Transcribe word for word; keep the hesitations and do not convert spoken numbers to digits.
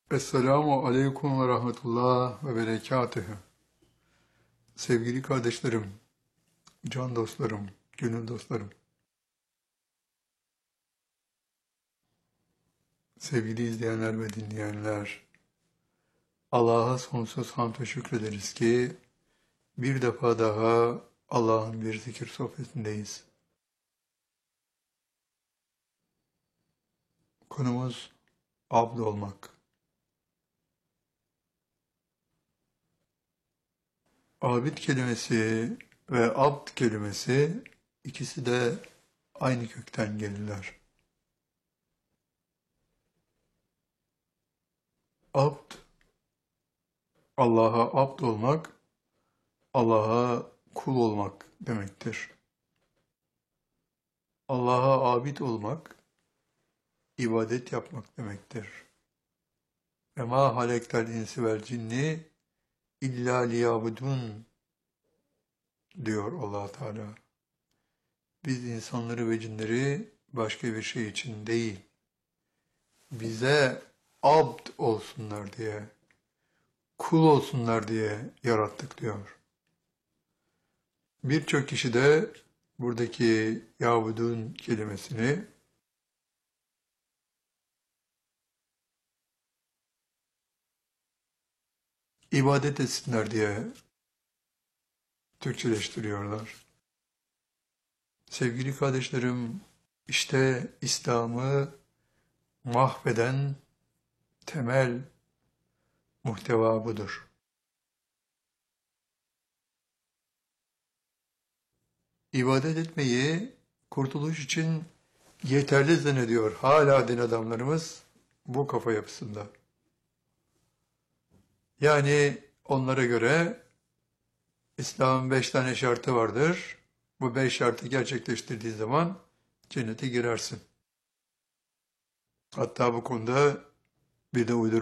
Esselamu Aleyküm ve Rahmetullah ve Berekatühü. Sevgili kardeşlerim, can dostlarım, gönül dostlarım, sevgili izleyenler ve dinleyenler, Allah'a sonsuz hamd ve şükrederiz ki bir defa daha Allah'ın bir zikir sohbetindeyiz. Konumuz abd olmak. Abid kelimesi ve abd kelimesi ikisi de aynı kökten gelirler. Abd, Allah'a abd olmak, Allah'a kul olmak demektir. Allah'a abid olmak, ibadet yapmak demektir. Ve ma halektel insi vel cinni illa liyabudun diyor Allah Teala. Biz insanları ve cinleri başka bir şey için değil, bize abd olsunlar diye, kul olsunlar diye yarattık diyor. Birçok kişi de buradaki yabudun kelimesini ibadet etsinler diye Türkçeleştiriyorlar. Sevgili kardeşlerim, işte İslam'ı mahveden temel muhteva budur. İbadet etmeyi kurtuluş için yeterli zannediyor hala din adamlarımız bu kafa yapısında. Yani onlara göre İslam'ın beş tane şartı vardır. Bu beş şartı gerçekleştirdiği zaman cennete girersin. Hatta bu konuda bir de uydur